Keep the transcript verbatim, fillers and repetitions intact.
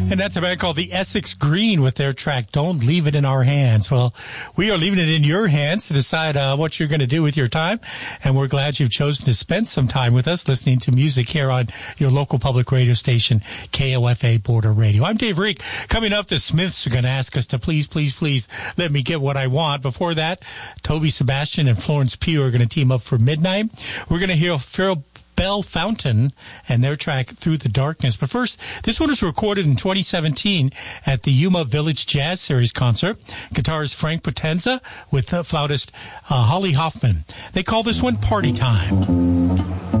And that's a band called the Essex Green with their track, Don't Leave It in Our Hands. Well, we are leaving it in your hands to decide uh, what you're going to do with your time. And we're glad you've chosen to spend some time with us listening to music here on your local public radio station, K O F A Border Radio. I'm Dave Reek. Coming up, the Smiths are going to ask us to please, please, please let me get what I want. Before that, Toby Sebastian and Florence Pugh are going to team up for Midnight. We're going to hear Phil Bell Fountain and their track Through the Darkness. But first, this one was recorded in twenty seventeen at the Yuma Village Jazz Series concert. Guitarist Frank Potenza with uh, flautist uh, Holly Hoffman. They call this one Party Time.